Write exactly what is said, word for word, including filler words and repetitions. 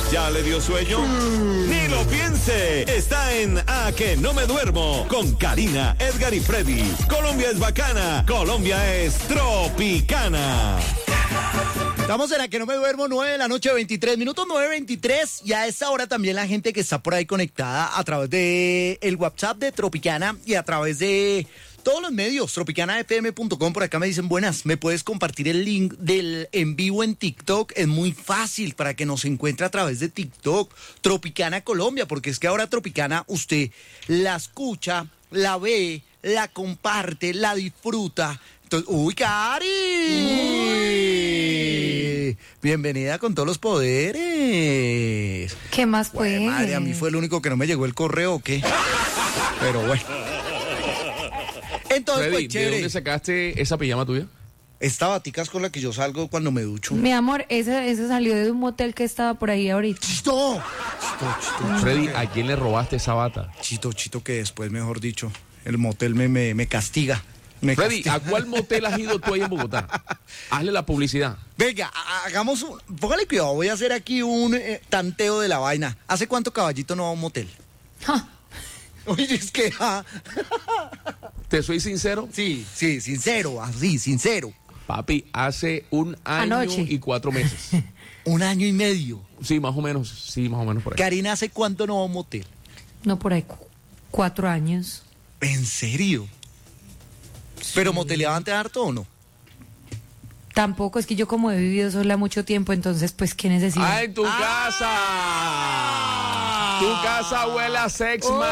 ¿Ya le dio sueño? Mm. Ni lo piense. Está en A Que No Me Duermo con Karina, Edgar y Freddy. Colombia es bacana. Colombia es tropicana. Estamos en La Que No Me Duermo, nueve de la noche, veintitrés minutos, nueve veintitrés. Y a esta hora también la gente que está por ahí conectada a través de el WhatsApp de Tropicana y a través de todos los medios, tropicana f m punto com. Por acá me dicen, buenas, ¿me puedes compartir el link del en vivo en TikTok? Es muy fácil para que nos encuentre a través de TikTok, Tropicana Colombia, porque es que ahora Tropicana usted la escucha, la ve, la comparte, la disfruta. Entonces, ¡uy, Cari! Uy. Bienvenida con todos los poderes. ¿Qué más pues? Madre, a mí fue el único que no me llegó el correo, ¿o qué? Pero bueno. Entonces, Freddy, pues, chévere. ¿de dónde sacaste esa pijama tuya? Esta batica es con la que yo salgo cuando me ducho. Mi amor, ese, ese salió de un motel que estaba por ahí ahorita. ¡Chito! Chito, chito, Freddy, chito, ¿a quién le robaste esa bata? Chito, chito, que después, mejor dicho, el motel me, me, me castiga. Me Freddy, castiga. ¿a cuál motel has ido tú ahí en Bogotá? Hazle la publicidad. Venga, hagamos un... Póngale cuidado, voy a hacer aquí un eh, tanteo de la vaina. ¿Hace cuánto Caballito no va a un motel? Ja. Oye, es que... ah. ¿Te soy sincero? Sí, sí, sincero, así, sincero. Papi, hace un año Anoche. y cuatro meses. Un año y medio. Sí, más o menos, sí, más o menos por ahí. Karina, ¿hace cuánto no va a un motel? No, por ahí cu- cuatro años. ¿En serio? ¿Pero moteleaba antes harto o no? Tampoco, es que yo como he vivido sola mucho tiempo, entonces pues qué necesidad. ¡Ah, en tu casa! Tu casa huele a sex, man.